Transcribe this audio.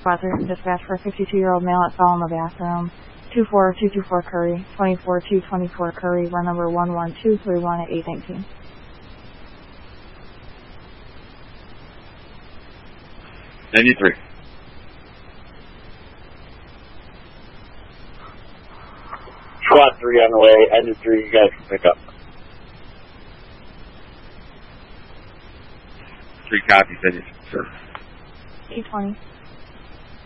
Weather dispatch for a 52-year-old male that fell in the bathroom. 24224 Curry, 24224 Curry, run number 11231 at 819. '93. SWAT 3 on the way. Engine 3, you guys can pick up. 3 copies, engine, sir. 820.